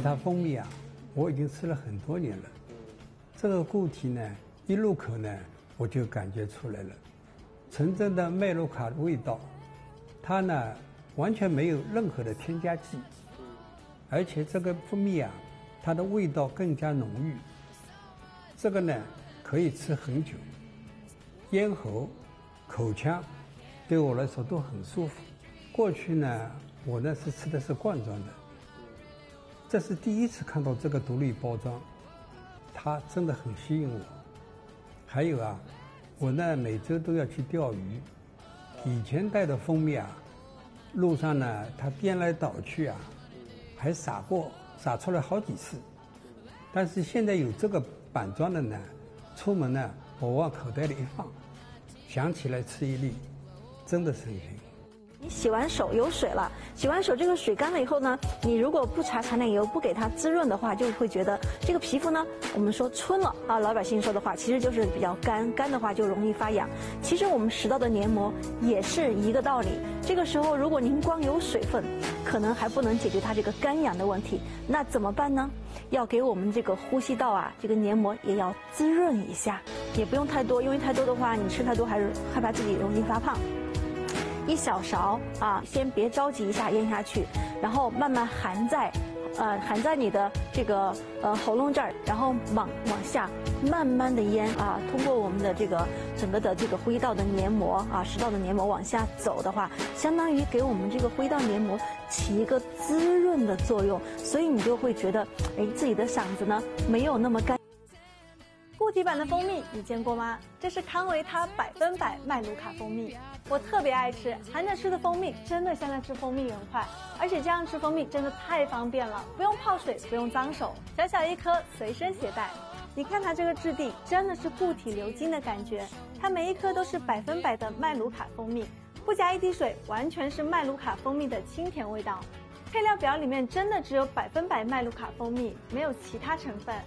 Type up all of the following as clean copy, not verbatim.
他蜂蜜啊，我已经吃了很多年了。这个固体呢，一入口呢，我就感觉出来了，纯正的麦卢卡的味道。它呢，完全没有任何的添加剂，而且这个蜂蜜啊，它的味道更加浓郁。这个呢，可以吃很久，咽喉、口腔对我来说都很舒服。过去呢，我呢是吃的是罐装的，这是第一次看到这个独立包装，它真的很吸引我。还有啊，我呢每周都要去钓鱼，以前带的蜂蜜啊，路上呢它颠来倒去啊，还洒出来好几次。但是现在有这个板装的呢，出门呢我往口袋里一放，想起来吃一粒，真的神奇。 你洗完手有水了，洗完手这个水干了以后呢，你如果不擦产奶油，不给它滋润的话，就会觉得这个皮肤呢，我们说春了啊，老百姓说的话，其实就是比较干，干的话就容易发痒。其实我们食道的黏膜也是一个道理，这个时候如果您光有水分，可能还不能解决它这个干痒的问题，那怎么办呢？要给我们这个呼吸道啊，这个黏膜也要滋润一下，也不用太多，因为太多的话，你吃太多还是害怕自己容易发胖。一小勺啊，先别着急一下咽下去，然后慢慢含在你的这个喉咙这儿，然后往下慢慢的咽啊，通过我们的这个整个的这个呼吸道的黏膜啊，食道的黏膜往下走的话，相当于给我们这个呼吸道黏膜起一个滋润的作用，所以你就会觉得，哎，自己的嗓子呢没有那么干。 固体版的蜂蜜你见过吗？这是康维他100%麦卢卡蜂蜜，我特别爱吃，含着吃的蜂蜜真的像在吃蜂蜜原块，而且这样吃蜂蜜真的太方便了，不用泡水，不用脏手，小小一颗随身携带。你看它这个质地真的是固体流金的感觉，它每一颗都是100%的麦卢卡蜂蜜，不加一滴水，完全是麦卢卡蜂蜜的清甜味道。配料表里面真的只有100%麦卢卡蜂蜜，没有其他成分。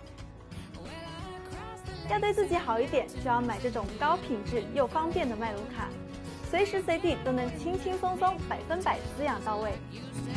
要对自己好一点，就要买这种高品质又方便的麦卢卡，随时随地都能轻轻松松100%滋养到位。